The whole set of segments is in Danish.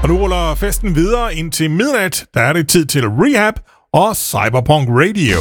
Og nu ruller festen videre ind til midnat. Der er det tid til Rehab og Cyberpunk Radio.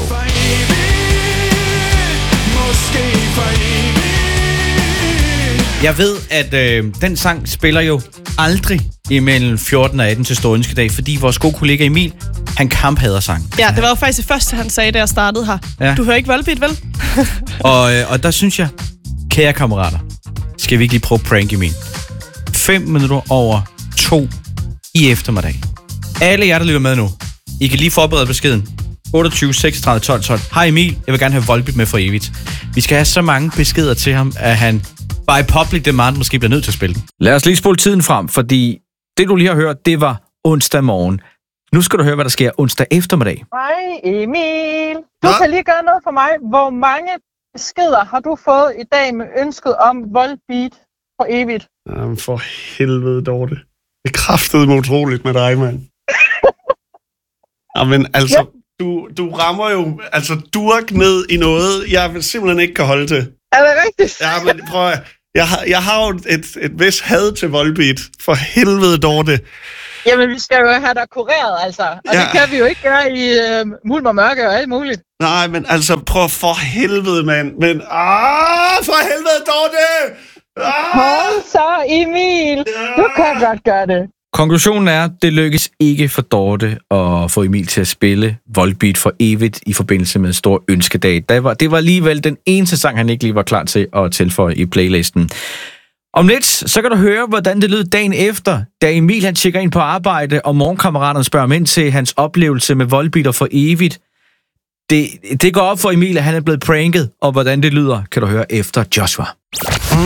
Jeg ved, at den sang spiller jo aldrig imellem 14 og 18 til Store Ønskedag, fordi vores gode kollega Emil, han kamphader sang. Ja, det var jo faktisk det første, han sagde, da jeg startede her. Ja. Du hører ikke Volbeat, vel? og der synes jeg, kære kammerater, skal vi ikke lige prøve at prank Emil. 5 minutter over 2 i eftermiddag. Alle jer, der lytter med nu, I kan lige forberede beskeden. 28 36 12 12. Hej Emil, jeg vil gerne have Volbeat med for evigt. Vi skal have så mange beskeder til ham, at han by public demand måske bliver nødt til at spille den. Lad os lige spole tiden frem, fordi det du lige har hørt, det var onsdag morgen. Nu skal du høre, hvad der sker onsdag eftermiddag. Hej Emil. Du kan lige gøre noget for mig. Hvor mange beskeder har du fået i dag med ønsket om Volbeat for evigt? Jamen for helvede, Dorte. Det kraftede mig utroligt med dig, mand. Jamen altså, ja. Du rammer jo altså durk ned i noget, jeg simpelthen ikke kan holde til. Er det rigtigt? Ja, men prøv at, jeg har jo et vis had til Volbeat. For helvede, Dorte. Jamen, vi skal jo have dig kureret, altså. Og det kan vi jo ikke gøre i mulm og mørke og alt muligt. Nej, men altså, prøv for helvede, mand. Men, for helvede, Dorte! Hold så, Emil. Du kan godt gøre det. Konklusionen er, det lykkes ikke for Dorte at få Emil til at spille Volbeat for evigt i forbindelse med Stor Ønskedag. Det var alligevel den eneste sang, han ikke lige var klar til at tilføje i playlisten. Om lidt, så kan du høre, hvordan det lød dagen efter, da Emil han tjekker ind på arbejde, og morgenkammeraterne spørger ham ind til hans oplevelse med Volbeat for evigt. Det går op for Emil, at han er blevet pranket, og hvordan det lyder, kan du høre efter Joshua.